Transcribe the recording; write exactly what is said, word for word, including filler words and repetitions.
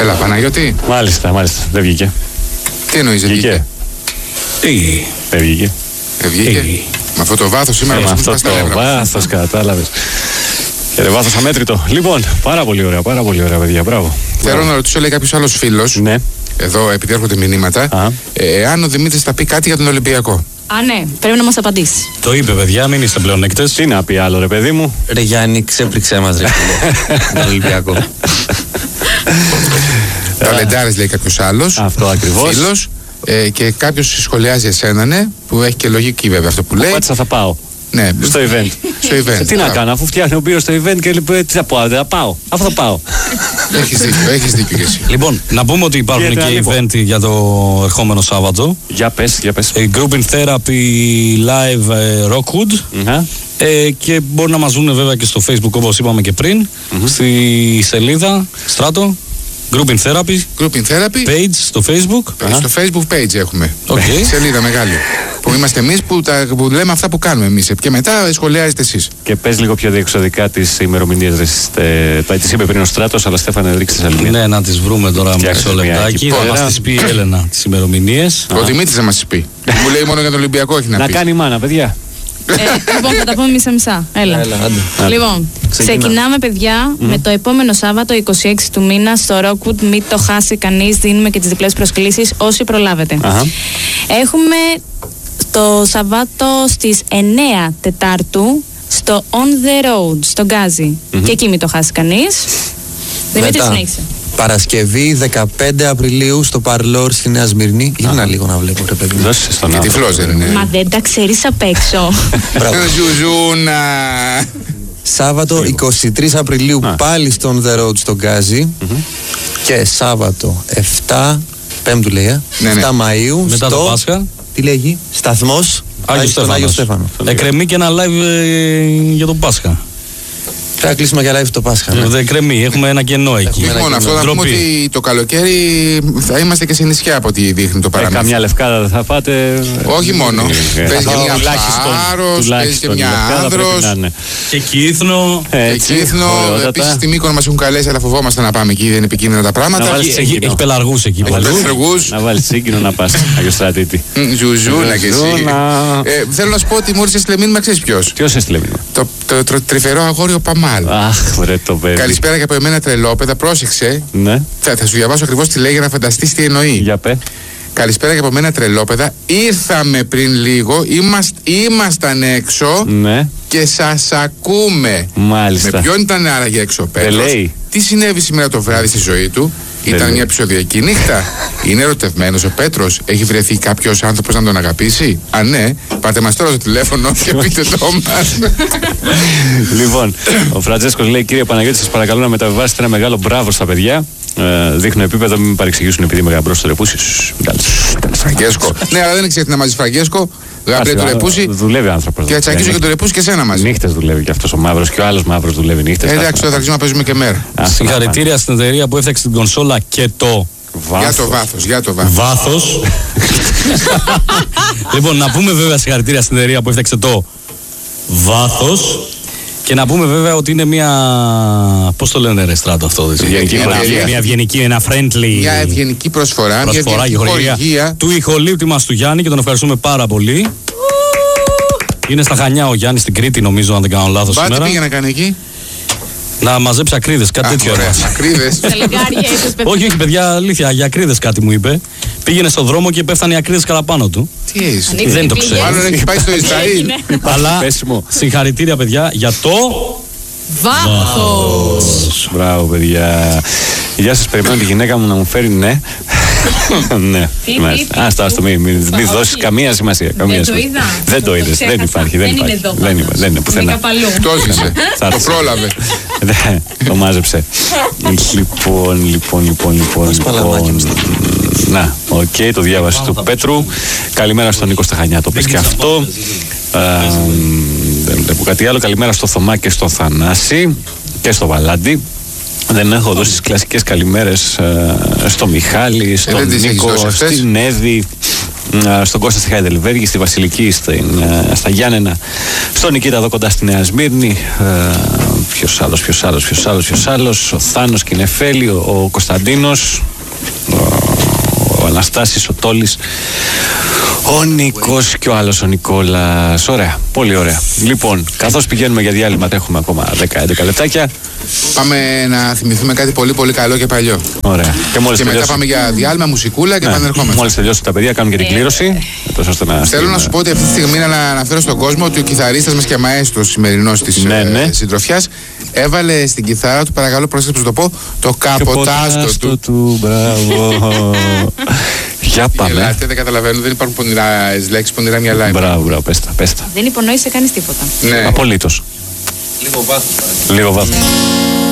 Έλα, Παναγιώτη. Μάλιστα, μάλιστα. Δεν βγήκε. Τι εννοείς, δεν βγήκε? Τι. Δεν βγήκε. Δεν βγήκε. Με αυτό το βάθος σήμερα με αυτό το βάθος, κατάλαβες. Και βάθος αμέτρητο. Λοιπόν, πάρα πολύ ωραία, πάρα πολύ ωραία, παιδιά. Μπράβο. Θέλω να ρωτήσω, λέει κάποιος άλλος φίλος. Ναι. Εδώ, επειδή έρχονται μηνύματα, εάν ο Δημήτρης θα πει κάτι για τον Ολυμπιακό. Α, ναι, πρέπει να μας απαντήσει. Το είπε, παιδιά, μην είστε πλεονέκτες. Τι να πει άλλο, ρε παιδί μου. Ρε Γιάννη, ξέπληξέ μας, ρε φίλε. Τον Ολυμπιακό. Ταλεντάρες, λέει κάποιος άλλος. Αυτό ακριβώς. Φίλος. Ε, και κάποιος σχολιάζει εσένα, ναι, που έχει και λογική βέβαια αυτό που λέει. Πάτησα θα πάω. Ναι, στο event. Στο event. Ε, τι να κάνω, αφού φτιάχνει ο Μπύρος στο event και λέει τι θα πω, θα πάω. Αφού θα πάω. Έχεις δίκιο, έχεις δίκιο και εσύ. Λοιπόν, να πούμε ότι υπάρχουν και, και event για το ερχόμενο Σάββατο. Για πες, για πες. Ε, Group in Therapy Live ε, Rockwood. Mm-hmm. Ε, και μπορεί να μας δουν βέβαια και στο Facebook, όπως είπαμε και πριν, mm-hmm. στη σελίδα Στράτο. Group in Therapy. Group in Therapy. Page στο Facebook. Στο Facebook page έχουμε. Okay. Σελίδα μεγάλη. Που είμαστε εμείς που, τα, που λέμε αυτά που κάνουμε εμείς. Και μετά σχολιάζετε εσείς. Και πες λίγο πιο διεξοδικά τις ημερομηνίες. Τις είπε πριν ο Στράτος, αλλά Στέφανε ρίξει τις αλλημίες. Ναι, να τις βρούμε τώρα μισό λεπτάκι. Θα μας τις πει η Έλενα τις ημερομηνίες. Ο Δημήτρης θα μας τις πει. Μου λέει μόνο για τον Ολυμπιακό έχει να πει. Να κάνει μάνα, παιδιά. Ε, λοιπόν, θα τα πούμε μισά-μισά. Έλα. Έλα, άντε. Λοιπόν, ξεκινάμε, παιδιά, mm. με το επόμενο Σάββατο, είκοσι έξι του μήνα, στο Rockwood. Μην το χάσει κανείς. Δίνουμε και τις διπλές προσκλήσεις όσοι προλάβετε. Uh-huh. Έχουμε το Σαββάτο στις εννέα Τετάρτου στο On the Road, στο Γκάζι. Mm-hmm. Και εκεί μην το χάσει κανείς. Δημήτρη, συνέχισε. Παρασκευή δεκαπέντε Απριλίου στο Παρλόρ στη Νέα Σμύρνη. Γύρνα λίγο να βλέπω, ρε παιδί. Δώσε στον άνθρωπο. Τυφλός δεν είναι. Μα δεν τα ξέρεις απ' έξω. Ζουζούνα. Σάββατο είκοσι τρεις Απριλίου πάλι στο On the Road στο Γκάζι. Και Σάββατο επτά Πέμπτου λέει, επτά Μαΐου μετά το Πάσχα. Τι λέγει, σταθμός Άγιο Στέφανο. Εκκρεμεί και ένα live ε, για το Πάσχα. Πρέπει να κλείσουμε για live το Πάσχα. Ναι. Δεν κρεμεί, έχουμε ένα κενό εκεί. Λοιπόν, αυτό να πούμε ότι το καλοκαίρι θα είμαστε και σε νησιά από ό,τι δείχνει το παραμύθι. Ε, καμιά λευκάδα δεν θα πάτε. Όχι μόνο. Παίζει και μια Πάρος, παίζει και μια Άνδρος. Και Κύθνο. Και Κύθνο. Επίσης στη Μύκονο μας έχουν καλέσει, αλλά φοβόμαστε να πάμε εκεί, δεν είναι επικίνδυνα τα πράγματα. Έχει πελαργούς εκεί. Να βάλεις σύγκινο να πας, Αγιοστρατήτη. Ζουζούνα και εσύ. Θέλω να σου πω ότι μου ήρθε στείλε μήνυμα, ξέρεις ποιος. Ποιος έστειλε μήνυμα. Το τρυφερό αγόρι ο Παμάλ. Αχ, βρε το παιδί. Καλησπέρα και από εμένα, τρελόπεδα. Πρόσεξε. Ναι. Θα, θα σου διαβάσω ακριβώς τι λέει για να φανταστείς τι εννοεί. Για πέ. Καλησπέρα και από μένα, τρελόπεδα. Ήρθαμε πριν λίγο, είμαστε, ήμασταν έξω ναι. και σας ακούμε. Μάλιστα. Με ποιον ήταν άραγε έξω ο Πέτρος? Τι συνέβη σήμερα το βράδυ στη ζωή του? Ήταν λέει. Μια επεισοδιακή νύχτα? Είναι ερωτευμένος ο Πέτρος? Έχει βρεθεί κάποιος άνθρωπος να τον αγαπήσει? Αν ναι, πάρτε μας τώρα το τηλέφωνο και πείτε το μας. Λοιπόν, ο Φραντζέσκος λέει: Κύριε Παναγιώτη, σας παρακαλώ να μεταβιβάσετε ένα μεγάλο μπράβο στα παιδιά. Ε, δείχνω επίπεδο, μην με παρεξηγήσουν επειδή είμαι γαμπρός στο Ρεπούσι. Φραγκέσκο. Ναι, αλλά δεν ξέρετε να μαζί Φραγκέσκο. Γαμπρέ του Ρεπούσι. Δουλεύει άνθρωπος. Και θα τσακίσω και το Ρεπούσι και σένα μαζί. Νύχτες δουλεύει και αυτός ο μαύρος και ο άλλος μαύρος δουλεύει νύχτες. Ε, εντάξει, θα αρχίσουμε να παίζουμε και μέρα. Συγχαρητήρια στην εταιρεία που έφτιαξε την κονσόλα και το βάθος. Για το βάθος, για το βάθος. Βάθος. Λοιπόν, να πούμε βέβαια συγχαρητήρια στην εταιρεία που έφτιαξε το βάθος. Και να πούμε βέβαια ότι είναι μια. Πώς το λένε, ρε Στράτο αυτό, δεν είναι. Μια ευγενική, ένα friendly. Μια ευγενική προσφορά. Προσφορά και χορηγία του ηχολήπτη μας του Γιάννη και τον ευχαριστούμε πάρα πολύ. Είναι στα Χανιά ο Γιάννης, στην Κρήτη, νομίζω, αν δεν κάνω λάθος. Πάτε πήγε να κάνει εκεί. Να μαζέψει ακρίδες, κάτι τέτοιο. Ακρίδες. Όχι, όχι, παιδιά, αλήθεια, για ακρίδες κάτι μου είπε. Πήγαινε στον δρόμο και πέφτανε οι ακρίδες κατά πάνω του. Τι είσαι. Δεν το ξέρω. Μάλλον έχει πάει στο Ισραήλ. Αλλά συγχαρητήρια, παιδιά, για το βάθος. Μπράβο, παιδιά. Γεια σας, περιμένω τη γυναίκα μου να μου φέρει ναι. Ναι. Άστα, άστο, μην δώσεις καμία σημασία. Δεν το είδες, δεν υπάρχει. Δεν είναι πουθενά. Πτώζησε, το πρόλαβε. Το μάζεψε. Λοιπόν, λοιπόν, λοιπόν, λοιπόν. Να, οκ, το διάβασε του Πέτρου. Καλημέρα στον Νίκο στα Χανιά, το πες και αυτό. Δεν βλέπω κάτι άλλο. Καλημέρα στο Θωμά και στο Θανάση και στο Βαλάντι. Δεν έχω δώσει τις κλασικές καλημέρες στο Μιχάλη, στον Νίκο, στην Εύη, στον Κώστα στη Χαϊδελβέργη, στη Βασιλική, στην, στα Γιάννενα, στον Νικήτα εδώ κοντά στη Νέα Σμύρνη, ποιος άλλος, ποιος άλλος, ποιος άλλος, ποιος άλλος. Ο Θάνος Κινεφέλη, ο, ο Κωνσταντίνος, ο, ο Αναστάσης, ο Τόλης, ο Νίκος και ο άλλος ο Νικόλας. Ωραία, πολύ ωραία. Λοιπόν, καθώς πηγαίνουμε για διάλειμμα, έχουμε ακόμα δέκα με έντεκα λεπτάκια. Πάμε να θυμηθούμε κάτι πολύ πολύ καλό και παλιό. Ωραία. Και, μόλις και μετά πάμε για διάλειμμα, μουσικούλα και ναι. Πανερχόμαστε. Μόλις τελειώσουν τα παιδιά, κάνουν και την κλήρωση. Ε, να Θέλω να σου πω ότι αυτή τη στιγμή να αναφέρω στον κόσμο ότι ο κιθαρίστας μας και μαέστρος σημερινός της ναι, ε, ναι. συντροφιάς έβαλε στην κιθάρα του, παρακαλώ πρόσεξε που το πω, το καποτάστο του. του. Μπράβο. Για πάμε. Ελάτε, δεν καταλαβαίνω, δεν υπάρχουν πονηρές λέξεις, πονηρά μυαλά. Μπράβο, μπράβο, πες τα, πες τα. Δεν υπονόησε κανείς τίποτα. Ναι. Απολύτως. Λίγο βάθος. Λίγο βάθος.